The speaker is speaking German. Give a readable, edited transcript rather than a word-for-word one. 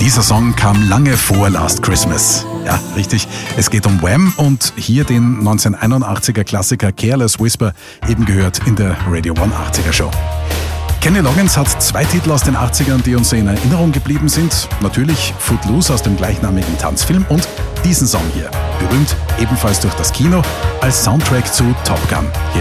Dieser Song kam lange vor Last Christmas. Ja, richtig, es geht um Wham und hier den 1981er Klassiker Careless Whisper, eben gehört in der Radio 1 80er Show. Kenny Loggins hat 2 Titel aus den 80ern, die uns in Erinnerung geblieben sind. Natürlich Footloose aus dem gleichnamigen Tanzfilm und diesen Song hier, berühmt ebenfalls durch das Kino, als Soundtrack zu Top Gun. Hier